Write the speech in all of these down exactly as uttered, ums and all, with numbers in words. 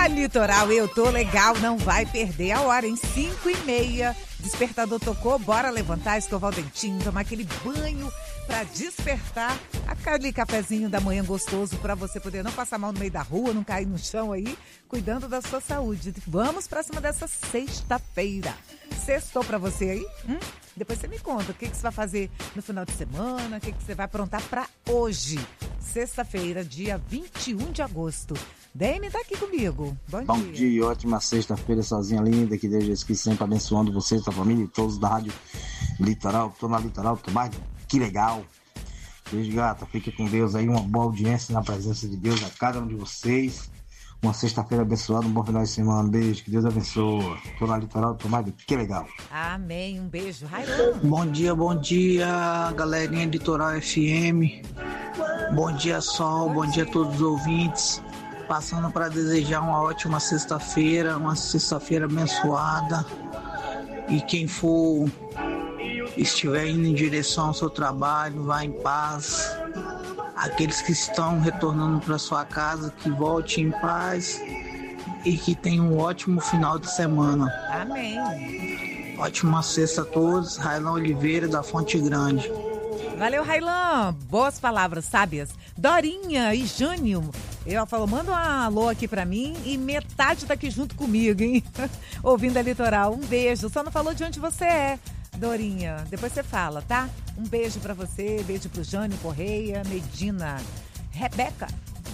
Na Litoral eu tô legal, não vai perder a hora, em cinco e meia. Despertador tocou, bora levantar, escovar o dentinho, tomar aquele banho pra despertar. Aquele cafezinho da manhã gostoso pra você poder não passar mal no meio da rua, não cair no chão aí, cuidando da sua saúde. Vamos pra cima dessa sexta-feira. Sextou pra você aí? Hum? Depois você me conta o que, que você vai fazer no final de semana, o que, que você vai aprontar pra hoje. Sexta-feira, dia vinte e um de agosto. Dani tá aqui comigo. Bom, Bom dia. dia, ótima sexta-feira, sozinha linda. Que Deus Jesus Cristo sempre abençoando você, sua família e todos da Rádio Litoral. Tô na Litoral, tô mais que legal. Beijo, gata. Fique com Deus aí. Uma boa audiência na presença de Deus a cada um de vocês. Uma sexta-feira abençoada, um bom final de semana. Beijo, que Deus abençoe. Tô na Litoral, tô mais que legal. Amém. Um beijo. Railan. Bom dia, bom dia, galerinha Litoral F M. Bom dia, Sol. Bom dia a todos os ouvintes. Passando para desejar uma ótima sexta-feira, uma sexta-feira abençoada. E quem for, estiver indo em direção ao seu trabalho, vá em paz. Aqueles que estão retornando para sua casa, que volte em paz e que tenham um ótimo final de semana. Amém. Ótima sexta a todos. Railan Oliveira, da Fonte Grande. Valeu, Railan. Boas palavras, sábias. Dorinha e Jânio. Eu falo, manda um alô aqui pra mim e metade tá aqui junto comigo, hein? Ouvindo a Litoral. Um beijo. Só não falou de onde você é, Dorinha. Depois você fala, tá? Um beijo pra você, beijo pro Jânio Correia, Medina. Rebeca.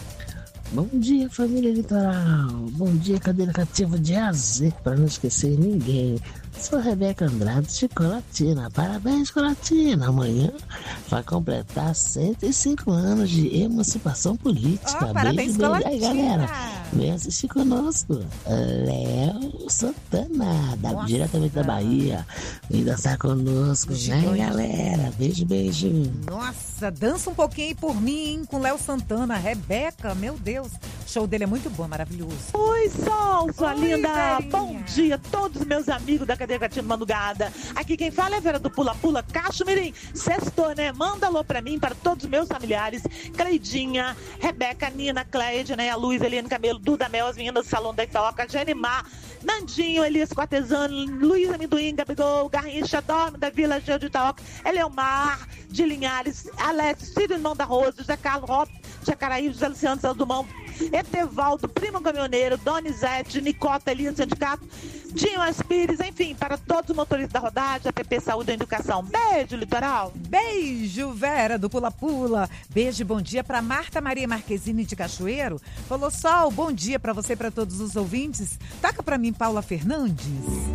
Bom dia, família Litoral. Bom dia, cadeira cativa de A a Z, pra não esquecer ninguém. Sou Rebeca Andrade de Colatina. Parabéns, Colatina. Amanhã vai completar cento e cinco anos de emancipação política. Oh, parabéns, beijo, beijo. Aí, Colatina. galera, vem assistir conosco. Léo Santana, da, diretamente da Bahia. Vem dançar conosco, né, galera? Beijo, beijo. Nossa, dança um pouquinho aí por mim, hein, com Léo Santana. Rebeca, meu Deus. O show dele é muito bom, maravilhoso. Oi, Sol, sua Oi, linda. velhinha. Bom dia a todos os meus amigos da cadeia Catina Madrugada. Aqui quem fala é a Vera do Pula Pula Cacho Mirim. Sextou, né? Manda alô pra mim, para todos os meus familiares. Cleidinha, Rebeca, Nina, Cleide, né? A Luiz, Eliane Camelo, Duda Mel, as meninas do Salão da Itaoca, Jenimar, Nandinho, Elias Cortesano, Luiz Amendoim, Gabigol, Garrincha, Dorme da Vila Geo de Itaoca, Eleomar, de Linhares, Alex, Ciro Irmão da Rosa, José Carlos Rob, Jacaraí, José Luciano Santos Dumont, Etevaldo, Primo Caminhoneiro, Donizete, Nicota, Elias Sindicato, Dinho Aspires, enfim, para todos os motoristas da rodagem, A P P Saúde e Educação. Beijo, Litoral. Beijo, Vera, do Pula Pula. Beijo e bom dia para Marta Maria Marquezine de Cachoeiro. Falou, Sol, bom dia para você e para todos os ouvintes. Toca para mim, Paula Fernandes.